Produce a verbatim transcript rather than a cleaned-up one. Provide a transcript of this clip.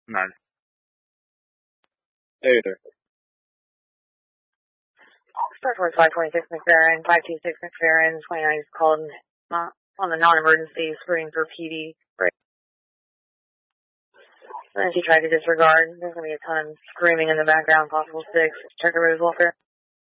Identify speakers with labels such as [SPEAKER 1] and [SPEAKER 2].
[SPEAKER 1] None. Hey there.
[SPEAKER 2] Star Force five twenty-six McFerrin, five two six McFerrin, twenty-nine is called not on the non-emergency screening for P D. Right. And she tried to disregard. There's going to be a ton of screaming in the background, possible six. Check her Rose Walker.